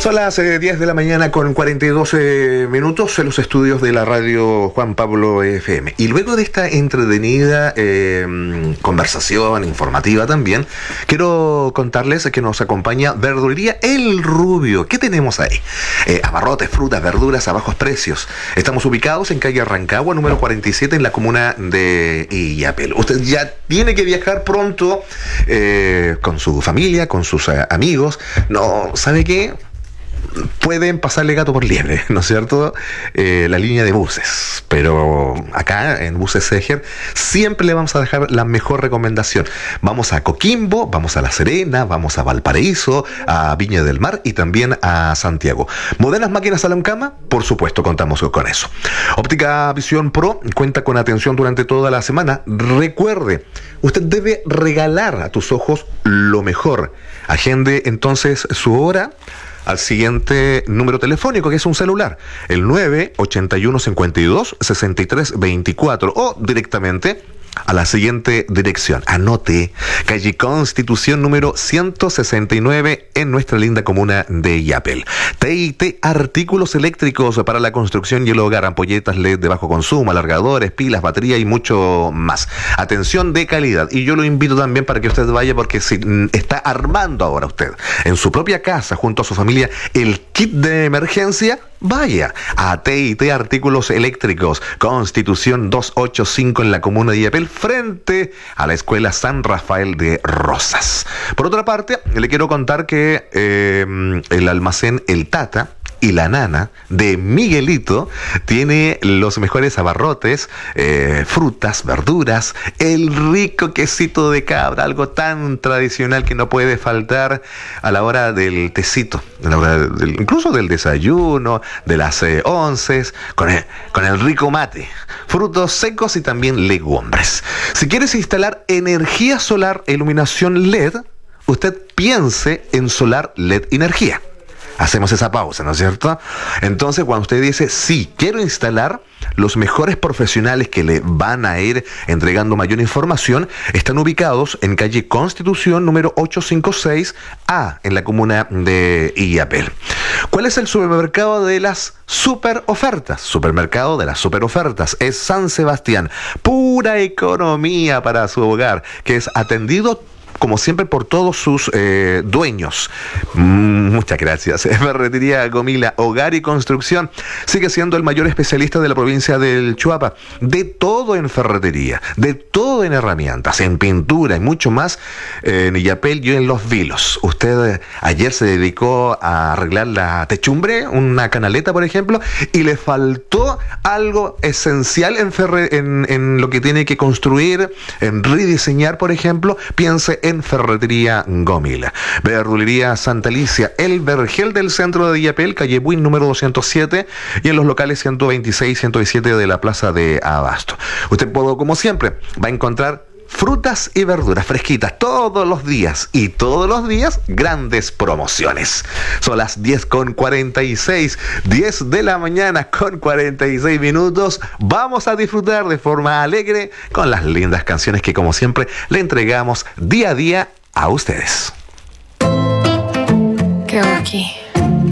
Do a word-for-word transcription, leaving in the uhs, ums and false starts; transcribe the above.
Son las eh, diez de la mañana con cuarenta y dos eh, minutos en los estudios de la radio Juan Pablo F M. Y luego de esta entretenida eh, conversación informativa también, quiero contarles que nos acompaña Verdulería El Rubio. ¿Qué tenemos ahí? Eh, abarrotes, frutas, verduras a bajos precios. Estamos ubicados en calle Rancagua, número cuarenta y siete, en la comuna de Illapel. Usted ya tiene que viajar pronto eh, con su familia, con sus eh, amigos. No, ¿sabe qué? Pueden pasarle gato por liebre, ¿no es cierto? Eh, la línea de buses. Pero acá en Buses Seger siempre le vamos a dejar la mejor recomendación. Vamos a Coquimbo, vamos a La Serena, vamos a Valparaíso, a Viña del Mar y también a Santiago. ¿Modernas máquinas a la cama? Por supuesto, contamos con eso. Óptica Visión Pro cuenta con atención durante toda la semana. Recuerde, usted debe regalar a tus ojos lo mejor. Agende entonces su hora al siguiente número telefónico, que es un celular, el nueve ochenta y uno cincuenta y dos sesenta y tres veinticuatro, o directamente a la siguiente dirección. Anote: calle Constitución número ciento sesenta y nueve, en nuestra linda comuna de Illapel. T y T Artículos Eléctricos para la construcción y el hogar, ampolletas L E D de bajo consumo, alargadores, pilas, batería y mucho más. Atención de calidad. Y yo lo invito también para que usted vaya, porque si está armando ahora usted en su propia casa junto a su familia el kit de emergencia, vaya a T y T Artículos Eléctricos, Constitución doscientos ochenta y cinco, en la comuna de Illapel, frente a la Escuela San Rafael de Rosas. Por otra parte, le quiero contar que eh, el almacén El Tata y la Nana de Miguelito tiene los mejores abarrotes, eh, frutas, verduras, el rico quesito de cabra, algo tan tradicional que no puede faltar a la hora del tecito, a la hora del, incluso del desayuno, de las eh, onces, con el, con el rico mate, frutos secos y también legumbres. Si quieres instalar energía solar e iluminación L E D, usted piense en Solar L E D Energía. Hacemos esa pausa, ¿no es cierto? Entonces, cuando usted dice, sí, quiero instalar, los mejores profesionales que le van a ir entregando mayor información están ubicados en calle Constitución número ochocientos cincuenta y seis A, en la comuna de Illapel. ¿Cuál es el supermercado de las super ofertas? Supermercado de las super ofertas es San Sebastián. Pura economía para su hogar, que es atendido como siempre por todos sus eh, dueños. Mm, muchas gracias. Ferretería Gomila, hogar y construcción. Sigue siendo el mayor especialista de la provincia del Chuapa. De todo en ferretería, de todo en herramientas, en pintura y mucho más eh, en Illapel y en Los Vilos. Usted eh, ayer se dedicó a arreglar la techumbre, una canaleta, por ejemplo, y le faltó algo esencial en, ferre, en, en lo que tiene que construir, en rediseñar, por ejemplo. Piense en en Ferretería Gomila. Verdulería Santa Alicia, el vergel del centro de Illapel, calle Buin número doscientos siete, y en los locales ciento veintiséis y ciento diecisiete de la plaza de Abasto. Usted, como siempre, va a encontrar frutas y verduras fresquitas todos los días, y todos los días grandes promociones. Son las diez con cuarenta y seis, diez de la mañana con cuarenta y seis minutos. Vamos a disfrutar de forma alegre con las lindas canciones que, como siempre, le entregamos día a día a ustedes. ¿Qué hago aquí?